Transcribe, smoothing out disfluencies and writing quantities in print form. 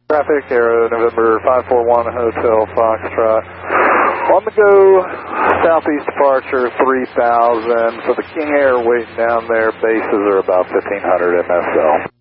Traffic, Aero November 541 Hotel Foxtrot. On the go, southeast departure 3000. For the King Air waiting down there, bases are about 1500 MSL.